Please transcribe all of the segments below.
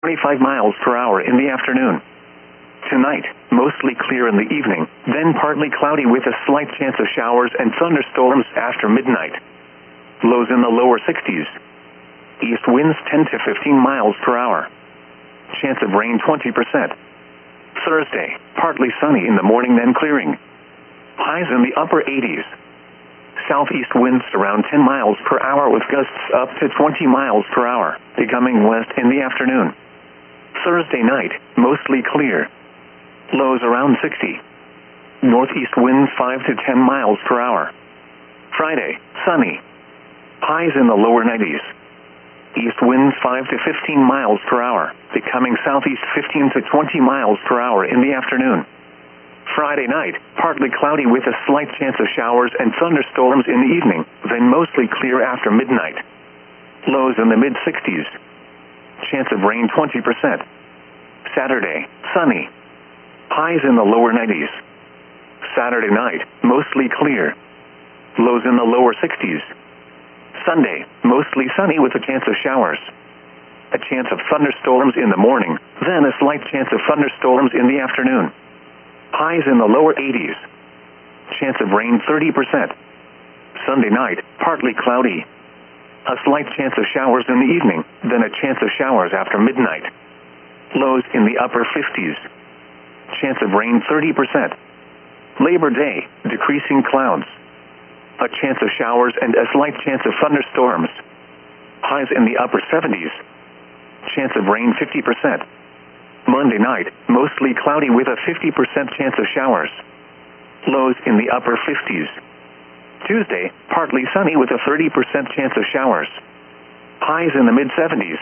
25 miles per hour in the afternoon. Tonight, mostly clear in the evening, then partly cloudy with a slight chance of showers and thunderstorms after midnight. Lows in the lower 60s. East winds 10 to 15 miles per hour. Chance of rain 20%. Thursday, partly sunny in the morning then clearing. Highs in the upper 80s. Southeast winds around 10 miles per hour with gusts up to 20 miles per hour, becoming west in the afternoon. Thursday night, mostly clear. Lows around 60. Northeast winds 5 to 10 miles per hour. Friday, sunny. Highs in the lower 90s. East winds 5 to 15 miles per hour, becoming southeast 15 to 20 miles per hour in the afternoon. Friday night, partly cloudy with a slight chance of showers and thunderstorms in the evening, then mostly clear after midnight. Lows in the mid-60s. Chance of rain 20%. Saturday, sunny. Highs in the lower 90s. Saturday night, mostly clear. Lows in the lower 60s. Sunday, mostly sunny with a chance of showers. A chance of thunderstorms in the morning, then a slight chance of thunderstorms in the afternoon. Highs in the lower 80s. Chance of rain 30%. Sunday night, partly cloudy. A slight chance of showers in the evening, then a chance of showers after midnight. Lows in the upper 50s. Chance of rain 30%. Labor Day, decreasing clouds. A chance of showers and a slight chance of thunderstorms. Highs in the upper 70s. Chance of rain 50%. Monday night, mostly cloudy with a 50% chance of showers. Lows in the upper 50s. Tuesday, partly sunny with a 30% chance of showers. Highs in the mid-70s.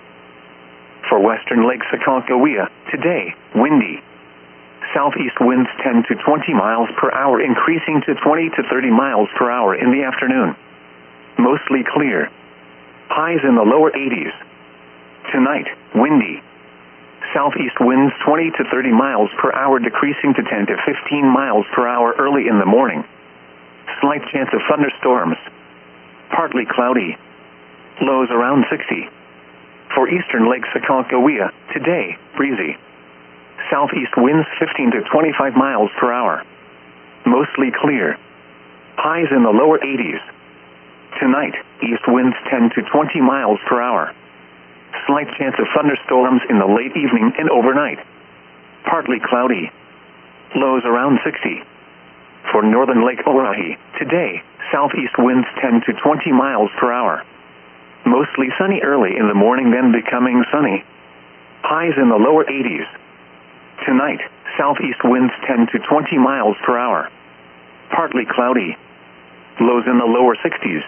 For western Lake Aconcagua, today, windy. Southeast winds 10 to 20 miles per hour, increasing to 20 to 30 miles per hour in the afternoon. Mostly clear. Highs in the lower 80s. Tonight, windy. Southeast winds 20 to 30 miles per hour, decreasing to 10 to 15 miles per hour early in the morning. Slight chance of thunderstorms. Partly cloudy. Lows around 60. For eastern Lake Aconcagua, today, breezy. Southeast winds 15 to 25 miles per hour. Mostly clear. Highs in the lower 80s. Tonight, east winds 10 to 20 miles per hour. Slight chance of thunderstorms in the late evening and overnight. Partly cloudy. Lows around 60. For northern Lake Oahe, today, southeast winds 10 to 20 miles per hour. Mostly sunny early in the morning, then becoming sunny. Highs in the lower 80s. Tonight, southeast winds 10 to 20 miles per hour. Partly cloudy. Lows in the lower 60s.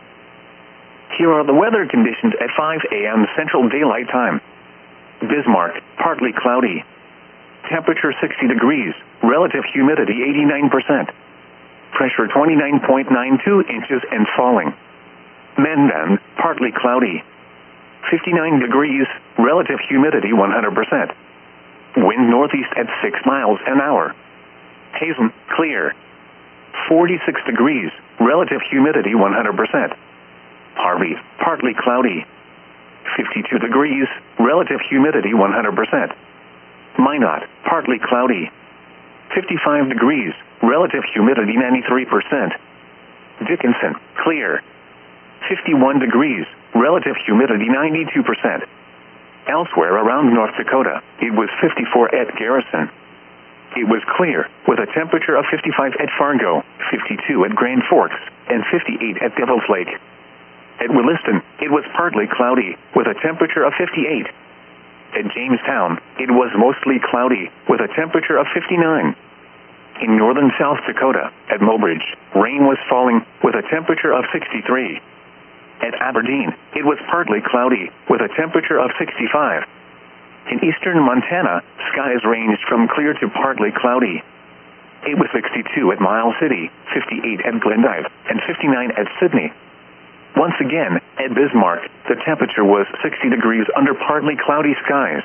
Here are the weather conditions at 5 a.m. Central Daylight Time. Bismarck, partly cloudy. Temperature 60 degrees, relative humidity 89%. Pressure 29.92 inches and falling. Mandan, partly cloudy. 59 degrees, relative humidity 100%. Wind northeast at 6 miles an hour. Hazen, clear. 46 degrees, relative humidity 100%. Harvey, partly cloudy. 52 degrees, relative humidity 100%. Minot, partly cloudy. 55 degrees, relative humidity 93%. Dickinson, clear. 51 degrees, relative humidity 92%. Elsewhere around North Dakota, it was 54 at Garrison. It was clear, with a temperature of 55 at Fargo, 52 at Grand Forks, and 58 at Devil's Lake. At Williston, it was partly cloudy, with a temperature of 58. At Jamestown, it was mostly cloudy, with a temperature of 59. In northern South Dakota, at Mobridge, rain was falling, with a temperature of 63. At Aberdeen, it was partly cloudy, with a temperature of 65. In eastern Montana, skies ranged from clear to partly cloudy. It was 62 at Miles City, 58 at Glendive, and 59 at Sydney. Once again, at Bismarck, the temperature was 60 degrees under partly cloudy skies.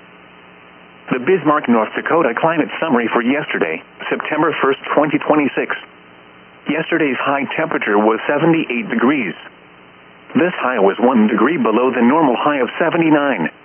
The Bismarck, North Dakota climate summary for yesterday, September 1st, 2026. Yesterday's high temperature was 78 degrees. This high was 1 degree below the normal high of 79.